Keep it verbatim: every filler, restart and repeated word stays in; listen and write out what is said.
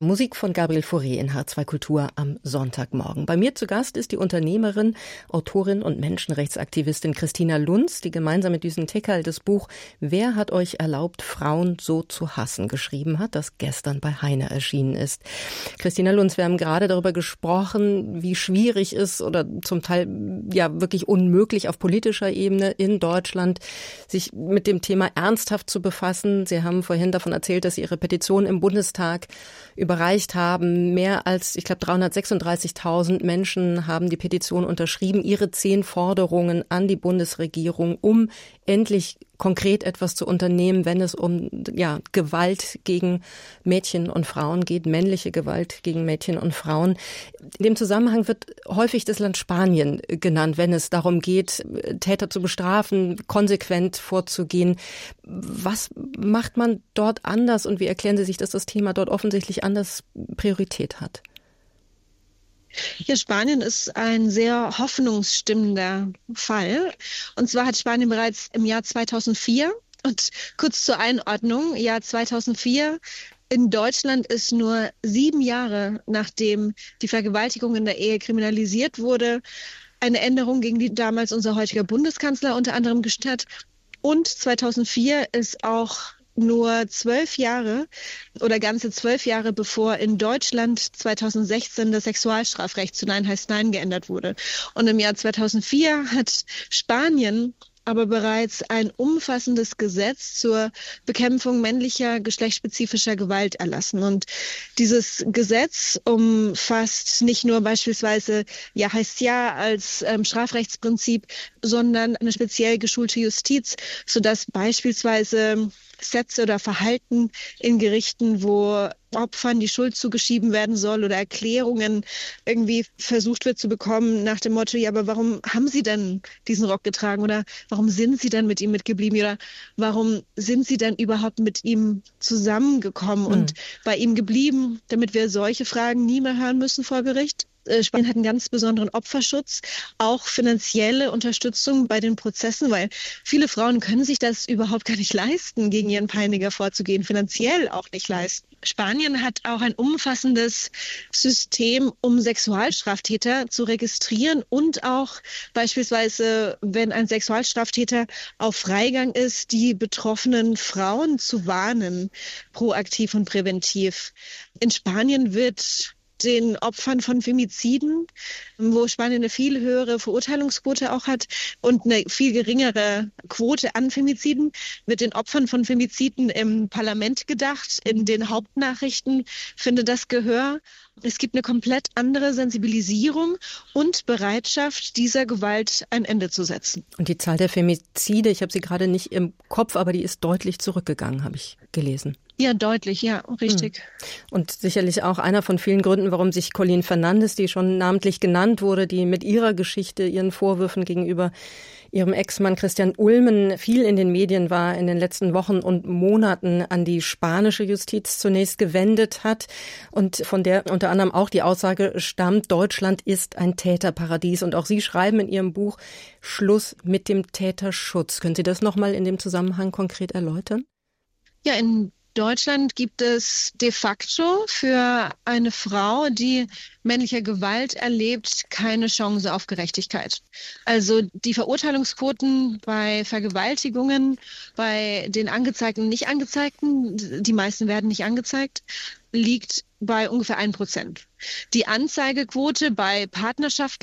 Musik von Gabriel Fauré in H zwei Kultur am Sonntagmorgen. Bei mir zu Gast ist die Unternehmerin, Autorin und Menschenrechtsaktivistin Christina Lunz, die gemeinsam mit Düsen Tekal das Buch »Wer hat euch erlaubt, Frauen so zu hassen?« geschrieben hat, das gestern bei Heine erschienen ist. Christina Lunz, wir haben gerade darüber gesprochen, wie schwierig es oder zum Teil ja wirklich unmöglich auf politischer Ebene in Deutschland sich mit dem Thema ernsthaft zu befassen. Sie haben vorhin davon erzählt, dass Sie Ihre Petition im Bundestag überreicht haben. Mehr als, ich glaube, dreihundertsechsunddreißigtausend Menschen haben die Petition unterschrieben, ihre zehn Forderungen an die Bundesregierung, um endlich konkret etwas zu unternehmen, wenn es um ja, Gewalt gegen Mädchen und Frauen geht, männliche Gewalt gegen Mädchen und Frauen. In dem Zusammenhang wird häufig das Land Spanien genannt, wenn es darum geht, Täter zu bestrafen, konsequent vorzugehen. Was macht man dort anders und wie erklären Sie sich, dass das Thema dort offensichtlich anders Priorität hat? Ja, Spanien ist ein sehr hoffnungsstimmender Fall. Und zwar hat Spanien bereits im Jahr zweitausendvier, und kurz zur Einordnung, Jahr zweitausendvier, in Deutschland ist nur sieben Jahre nachdem die Vergewaltigung in der Ehe kriminalisiert wurde, eine Änderung, gegen die damals unser heutiger Bundeskanzler unter anderem gestellt hat. Und zweitausendvier ist auch nur zwölf Jahre oder ganze zwölf Jahre bevor in Deutschland zweitausendsechzehn das Sexualstrafrecht zu Nein heißt Nein geändert wurde. Und im Jahr zweitausendvier hat Spanien aber bereits ein umfassendes Gesetz zur Bekämpfung männlicher geschlechtsspezifischer Gewalt erlassen. Und dieses Gesetz umfasst nicht nur beispielsweise Ja heißt Ja als ähm, Strafrechtsprinzip, sondern eine speziell geschulte Justiz, sodass beispielsweise Sätze oder Verhalten in Gerichten, wo Opfern die Schuld zugeschieben werden soll oder Erklärungen irgendwie versucht wird zu bekommen nach dem Motto, ja, aber warum haben Sie denn diesen Rock getragen oder warum sind Sie dann mit ihm mitgeblieben oder warum sind Sie denn überhaupt mit ihm zusammengekommen mhm. und bei ihm geblieben, damit wir solche Fragen nie mehr hören müssen vor Gericht? Spanien hat einen ganz besonderen Opferschutz, auch finanzielle Unterstützung bei den Prozessen, weil viele Frauen können sich das überhaupt gar nicht leisten, gegen ihren Peiniger vorzugehen, finanziell auch nicht leisten. Spanien hat auch ein umfassendes System, um Sexualstraftäter zu registrieren und auch beispielsweise, wenn ein Sexualstraftäter auf Freigang ist, die betroffenen Frauen zu warnen, proaktiv und präventiv. In Spanien wird den Opfern von Femiziden, wo Spanien eine viel höhere Verurteilungsquote auch hat und eine viel geringere Quote an Femiziden, wird den Opfern von Femiziden im Parlament gedacht. In den Hauptnachrichten findet das Gehör. Es gibt eine komplett andere Sensibilisierung und Bereitschaft, dieser Gewalt ein Ende zu setzen. Und die Zahl der Femizide, ich habe sie gerade nicht im Kopf, aber die ist deutlich zurückgegangen, habe ich gelesen. Ja, deutlich, ja, richtig. Und sicherlich auch einer von vielen Gründen, warum sich Colleen Fernandes, die schon namentlich genannt wurde, die mit ihrer Geschichte, ihren Vorwürfen gegenüber ihrem Ex-Mann Christian Ulmen viel in den Medien war, in den letzten Wochen und Monaten an die spanische Justiz zunächst gewendet hat und von der unter anderem auch die Aussage stammt, Deutschland ist ein Täterparadies. Und auch Sie schreiben in Ihrem Buch Schluss mit dem Täterschutz. Können Sie das nochmal in dem Zusammenhang konkret erläutern? Ja, in Deutschland gibt es de facto für eine Frau, die männliche Gewalt erlebt, keine Chance auf Gerechtigkeit. Also die Verurteilungsquoten bei Vergewaltigungen, bei den Angezeigten und nicht Angezeigten, die meisten werden nicht angezeigt, liegt bei ungefähr ein Prozent. Die Anzeigequote bei Partnerschaft